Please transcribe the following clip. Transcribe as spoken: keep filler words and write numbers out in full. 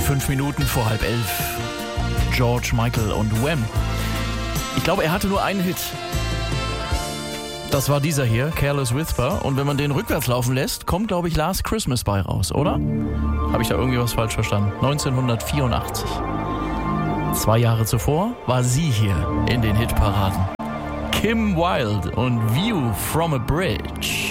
Fünf Minuten vor halb elf. George Michael und Wham. Ich glaube, er hatte nur einen Hit. Das war dieser hier, Careless Whisper. Und wenn man den rückwärts laufen lässt, kommt, glaube ich, Last Christmas bei raus, oder? Habe ich da irgendwie was falsch verstanden? neunzehnhundertvierundachtzig. Zwei Jahre zuvor war sie hier in den Hitparaden. Kim Wilde und View from a Bridge.